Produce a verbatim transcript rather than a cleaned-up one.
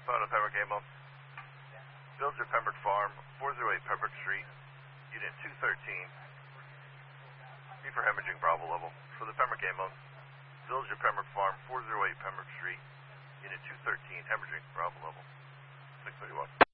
Phone of Pembroke Ammo. Villager Pembroke Farm, four oh eight Pembroke Street, Unit two thirteen. B for hemorrhaging, Bravo level. For the Pembroke Ammo. Villager Pembroke Farm, four oh eight Pembroke Street, Unit two thirteen, hemorrhaging, Bravo level. six thirty-one.